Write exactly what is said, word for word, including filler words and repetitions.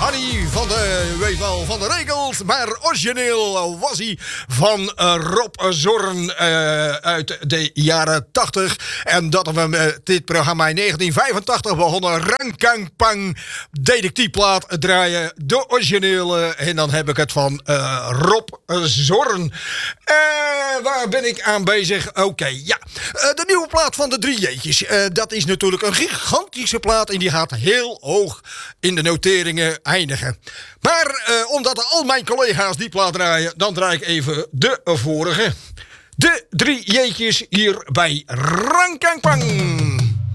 Hanny van de, weet wel, van de regels. Maar origineel was hij van uh, Rob Zorn uh, uit de jaren tachtig. En dat we uh, dit programma in negentien vijfentachtig begonnen. Rankang Pang, detectiefplaat draaien. De originele. En dan heb ik het van uh, Rob Zorn. Uh, waar ben ik aan bezig? Oké, okay, ja. Uh, de nieuwe plaat van de drie J'tjes. Uh, dat is natuurlijk een gigantische plaat. En die gaat heel hoog in de noteringen eindigen. Maar uh, omdat al mijn collega's die plaat draaien, dan draai ik even de vorige. De drie J'tjes hier bij Rankang Pang.